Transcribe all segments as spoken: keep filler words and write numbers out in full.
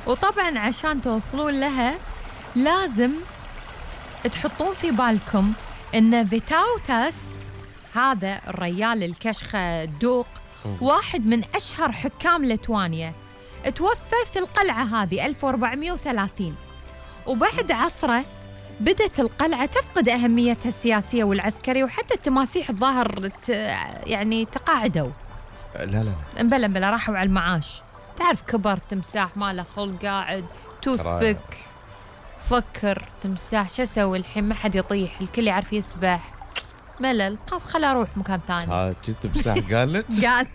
وطبعا عشان توصلون لها لازم تحطون في بالكم ان فيتاوتاس هذا الريال الكشخة دوق واحد من أشهر حكام ليتوانيا، توفى في القلعة هذه ألف وأربعمئة وثلاثين، وبعد عصره بدت القلعة تفقد أهميتها السياسية والعسكرية، وحتى التماسيح الظاهر يعني تقاعدوا. لا لا لا امبلا امبلا راحوا على المعاش. تعرف كبر تمساح ما له خلق قاعد توث بك. فكر تمساح شو اسوي الحين؟ ما حد يطيح، الكل يعرف يسبح. ملل، خلاص خل اروح مكان ثاني. ها كنت تمساح قال لك؟ قال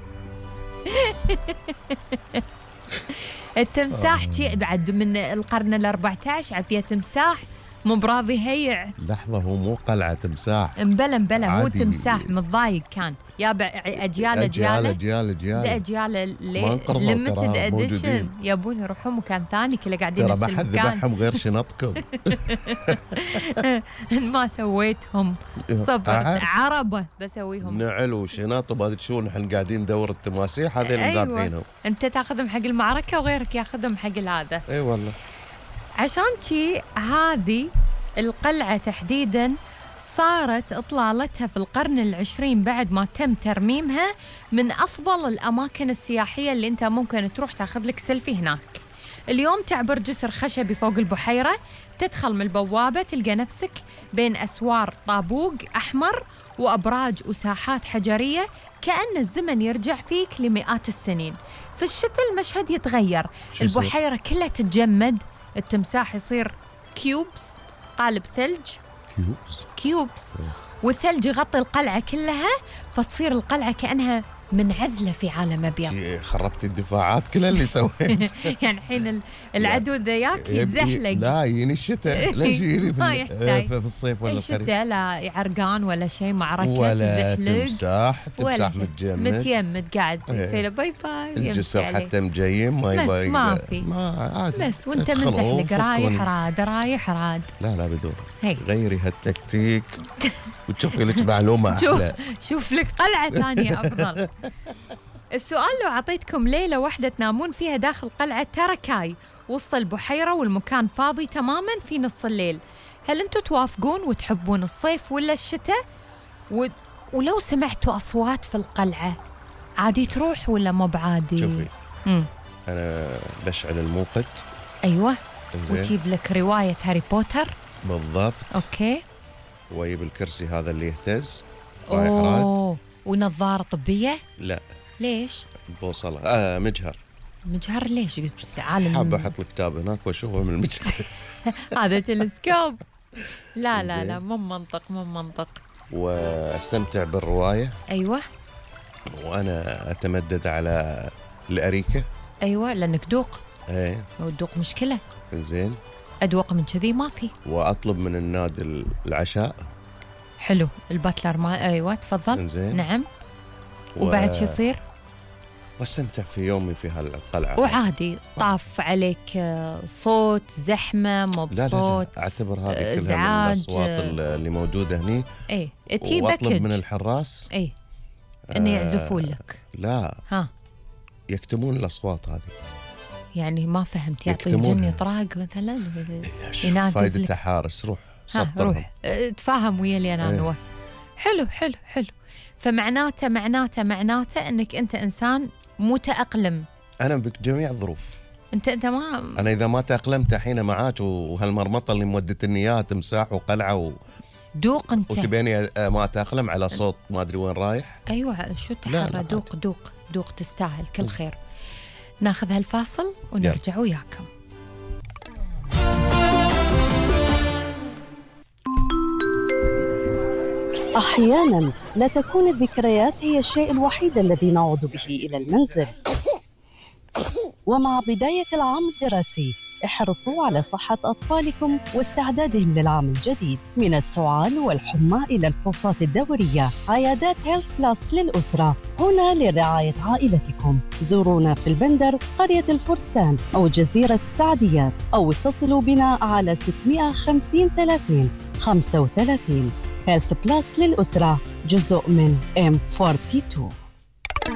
التمساح شيء بعد من القرن الأربعة عشر، عفية تمساح مو براضي هيع. لحظة، هو مو قلعة تمساح. امبلا امبلا هو تمساح متضايق كان يابع اجيال اجيال اجيال اجيال اجيال ليمتد اديشن. يبون يروحون مكان ثاني كله قاعدين نفس المكان. ترى ما حد ذبحهم غير شنطكم. ما سويتهم صبرت عربة بسويهم نعل وشنط وبعد شو نحن قاعدين ندور التماسيح هذول اللي ذابحينهم. أيوة. انت تاخذهم حق المعركة وغيرك ياخذهم حق هذا. اي والله. عشان شي هذه القلعة تحديداً صارت إطلالتها في القرن العشرين بعد ما تم ترميمها من أفضل الأماكن السياحية اللي أنت ممكن تروح تاخذ لك سيلفي هناك. اليوم تعبر جسر خشبي فوق البحيرة، تدخل من البوابة تلقى نفسك بين أسوار طابوق أحمر وأبراج وساحات حجرية، كأن الزمن يرجع فيك لمئات السنين. في الشتاء المشهد يتغير، البحيرة كلها تتجمد، التمساح يصير كيوبس قالب ثلج. كيوبس كيوبس والثلج يغطي القلعة كلها، فتصير القلعة كأنها منعزلة في عالم أبيض. خربت الدفاعات كلها اللي سويت. يعني الحين العدو ذاك يتزحلق. لا يجيني الشتاء، ليش يجيني في, في الصيف ولا الخريف؟ الشتاء لا عرقان ولا شيء، معركة ولا تمساح تمساح متجمد متيمد قاعد يصير باي باي. الجسر حتى مجيم ما يبغى ما في ما عادي. بس وانت مزحلق رايح راد رايح راد. لا لا بدون غيري هالتكتيك وتشوفي لك معلومة أحلى. شوف لك قلعة ثانية أفضل. السؤال لو أعطيتكم ليلة واحدة تنامون فيها داخل قلعة تاراكاي وسط البحيرة والمكان فاضي تماماً في نص الليل، هل أنتوا توافقون وتحبون الصيف ولا الشتاء؟ و... ولو سمعتوا أصوات في القلعة عادي تروح ولا مو بعادي؟ شوفي مم. أنا بشعل الموقد. أيوة. وتجيب لك رواية هاري بوتر. بالضبط. أوكي. ويجيب الكرسي هذا اللي يهتز. أوه. ونظارة طبية؟ لا. ليش؟ بوصلة آه مجهر. مجهر ليش؟ عالم. حاب أحط الكتاب هناك وأشوفه من المجهر. هذا تلسكوب. لا لا لا مو منطق مو منطق. واستمتع بالرواية. أيوة. وأنا أتمدد على الأريكة. أيوة لأنك دوق. إيه. والدوق مشكلة. إنزين. أدوق من كذي ما في. وأطلب من النادي العشاء. حلو الباتلر ما أيوة تفضل. إنزين. نعم. و... وبعد شو يصير؟ واستمتع في يومي في هالقلعة. وعادي طاف عليك صوت زحمة مو بصوت. لا لا أعتبر هذه كلها من الأصوات اللي موجودة هني. إيه وأطلب من الحراس. إيه إنه يعزفون لك. لا ها يكتمون الأصوات هذه. يعني ما فهمت، يعطي الجن يطراق مثلا ينادز فايدة الحارس. روح روح تفاهم ويا اليانانوة. ايه. حلو حلو حلو. فمعناته معناته معناته انك انت انسان متأقلم. انا بجميع الظروف. انت انت ما انا اذا ما تأقلمت الحين معاك وهالمرمطه اللي مودتني اياها تمساح وقلعه و... دوق انت. وتبيني ما اتأقلم على صوت ما ادري وين رايح. ايوه شو تحرى. دوق دوق دوق تستاهل كل خير. ناخذ هالفاصل ونرجع وياكم. أحياناً لا تكون الذكريات هي الشيء الوحيد الذي نعود به إلى المنزل. ومع بداية العام الدراسي احرصوا على صحة أطفالكم واستعدادهم للعام الجديد. من السعال والحمى إلى الفحوصات الدورية، عيادات هيلث بلس للأسرة هنا لرعاية عائلتكم. زورونا في البندر قرية الفرسان أو جزيرة السعديات، أو اتصلوا بنا على ستمئة وخمسين ثلاثين خمسة وثلاثين. هيلث بلس للأسرة جزء من إم اثنين وأربعين.